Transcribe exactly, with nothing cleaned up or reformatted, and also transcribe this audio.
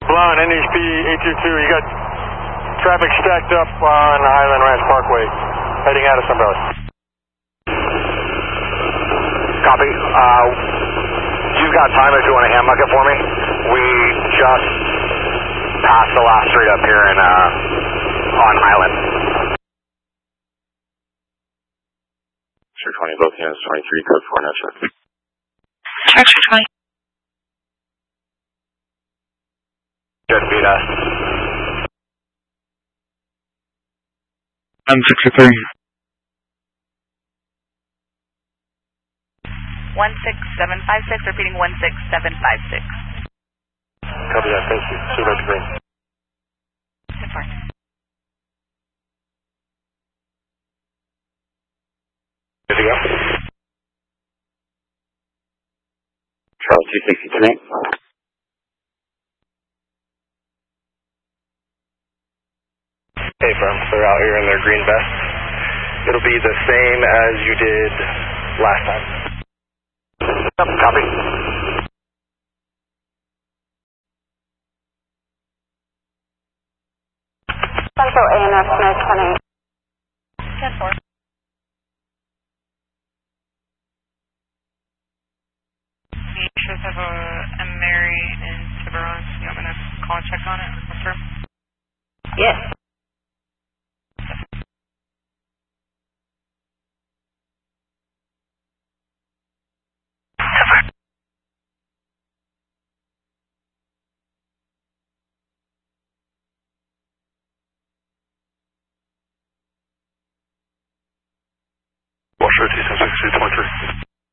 Blown, N H P eight two two, you got traffic stacked up on Highland Ranch Parkway, heading out of Sun Valley. Copy. Uh, you've got time if you want to hand muck it for me. We just passed the last street up here in, uh, on Highland. Sure twenty, both units, twenty-three, code four, no check. Check for twenty. Good, beat us. one sixty-three. one six seven five six, repeating one six seven five six. Copy that, thank you. Supervisor Green. Confirm. Good to go? Charles two sixty tonight. Hey, firm, they're out here in their green vests. It'll be the same as you did last time. Yep, copy. Central A N F Smith twenty. ten four. You should have a, a Mary in Tiburon. You want me to call and check on it? Confirm? Yes. Washer two seven six two twenty-three.